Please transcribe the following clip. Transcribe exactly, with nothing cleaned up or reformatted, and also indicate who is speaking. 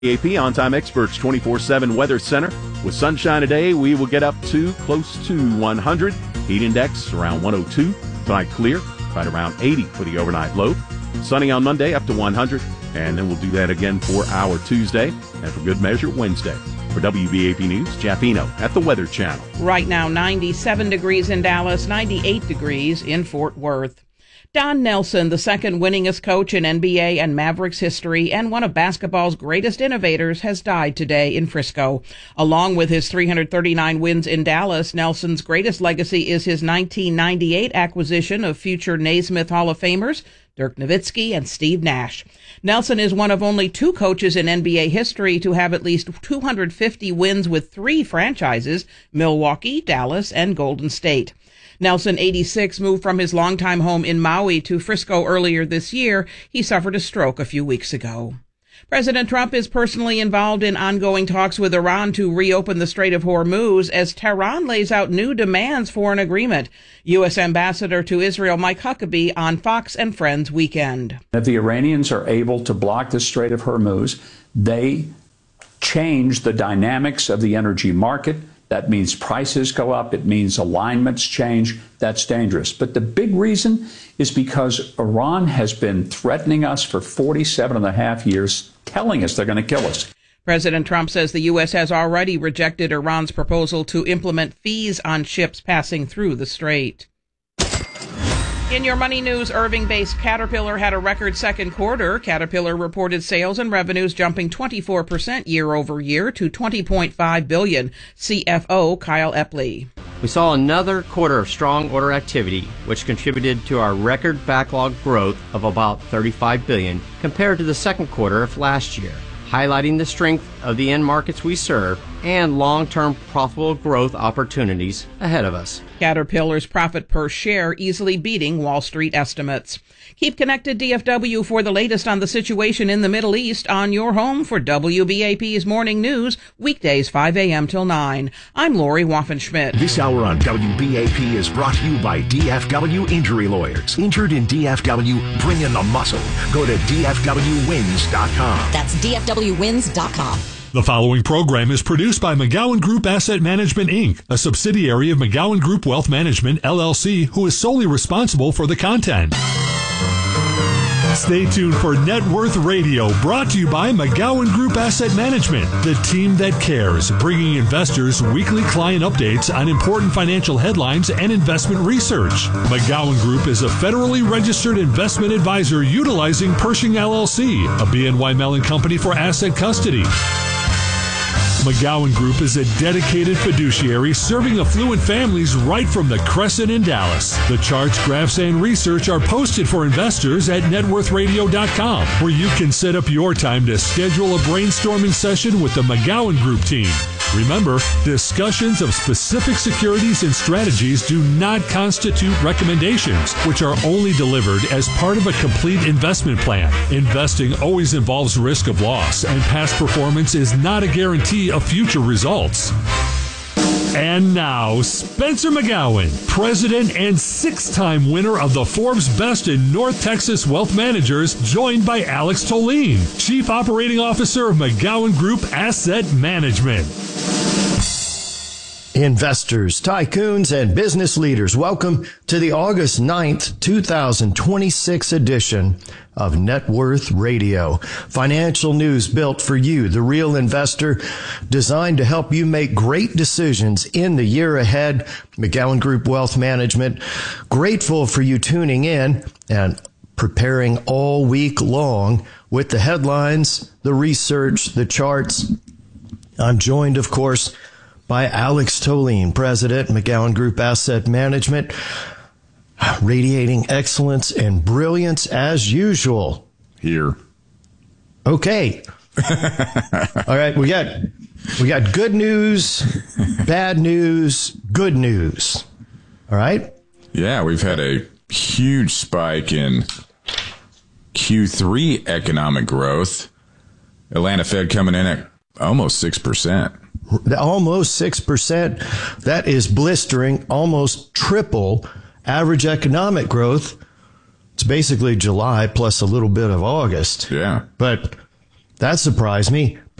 Speaker 1: A P On-Time Experts twenty-four seven Weather Center. With sunshine today, we will get up to close to one hundred. Heat index around one oh two. Tonight clear, right around eighty for the overnight low. Sunny on Monday, up to one hundred. And then we'll do that again for our Tuesday. And for good measure, Wednesday. For W B A P News, Jeff Eno at the Weather Channel.
Speaker 2: Right now, ninety-seven degrees in Dallas, ninety-eight degrees in Fort Worth. Don Nelson, the second winningest coach in N B A and Mavericks history and one of basketball's greatest innovators, has died today in Frisco. Along with his three hundred thirty-nine wins in Dallas, Nelson's greatest legacy is his nineteen ninety-eight acquisition of future Naismith Hall of Famers Dirk Nowitzki and Steve Nash. Nelson is one of only two coaches in N B A history to have at least two hundred fifty wins with three franchises, Milwaukee, Dallas, and Golden State. Nelson, eighty-six, moved from his longtime home in Maui to Frisco earlier this year. He suffered a stroke a few weeks ago. President Trump is personally involved in ongoing talks with Iran to reopen the Strait of Hormuz as Tehran lays out new demands for an agreement. U S. Ambassador to Israel Mike Huckabee on Fox and Friends Weekend.
Speaker 3: If the Iranians are able to block the Strait of Hormuz, they change the dynamics of the energy market. That means prices go up. It means alignments change. That's dangerous. But the big reason is because Iran has been threatening us for forty-seven and a half years, telling us they're going to kill us.
Speaker 2: President Trump says the U S has already rejected Iran's proposal to implement fees on ships passing through the strait. In your money news, Irving-based Caterpillar had a record second quarter. Caterpillar reported sales and revenues jumping twenty-four percent year over year to twenty point five billion dollars. C F O Kyle Epley.
Speaker 4: We saw another quarter of strong order activity, which contributed to our record backlog growth of about thirty-five billion dollars compared to the second quarter of last year, highlighting the strength of the end markets we serve and long-term profitable growth opportunities ahead of us.
Speaker 2: Caterpillar's profit per share easily beating Wall Street estimates. Keep connected, D F W, for the latest on the situation in the Middle East on your home for W B A P's Morning News, weekdays five a.m. till nine. I'm Lori Waffenschmidt.
Speaker 5: This hour on W B A P is brought to you by D F W Injury Lawyers. Injured in D F W, bring in the muscle. Go to D F W wins dot com.
Speaker 6: That's D F W wins dot com.
Speaker 7: The following program is produced by McGowan Group Asset Management, Incorporated, a subsidiary of McGowan Group Wealth Management, L L C, who is solely responsible for the content. Stay tuned for Net Worth Radio, brought to you by McGowan Group Asset Management, the team that cares, bringing investors weekly client updates on important financial headlines and investment research. McGowan Group is a federally registered investment advisor utilizing Pershing L L C, a B N Y Mellon company for asset custody. McGowan Group is a dedicated fiduciary serving affluent families right from the Crescent in Dallas. The charts, graphs, and research are posted for investors at net worth radio dot com, where you can set up your time to schedule a brainstorming session with the McGowan Group team. Remember, discussions of specific securities and strategies do not constitute recommendations, which are only delivered as part of a complete investment plan. Investing always involves risk of loss, and past performance is not a guarantee of future results. And now, Spencer McGowan, president and six-time winner of the Forbes Best in North Texas Wealth Managers, joined by Alex Toline, Chief Operating Officer of McGowan Group Asset Management.
Speaker 8: Investors, tycoons, and business leaders, welcome to the August ninth, twenty twenty-six edition of Net Worth Radio. Financial news built for you, the real investor, designed to help you make great decisions in the year ahead. McGowan Group Wealth Management, grateful for you tuning in and preparing all week long with the headlines, the research, the charts. I'm joined, of course, by Alex Toline, President, McGowan Group Asset Management, radiating excellence and brilliance as usual.
Speaker 9: Here.
Speaker 8: Okay. All right, we got we got good news, bad news, good news. All right?
Speaker 9: Yeah, we've had a huge spike in Q three economic growth. Atlanta Fed coming in at almost six percent.
Speaker 8: Almost six percent. That is blistering, almost triple average economic growth. It's basically July plus a little bit of August.
Speaker 9: Yeah.
Speaker 8: But That surprised me.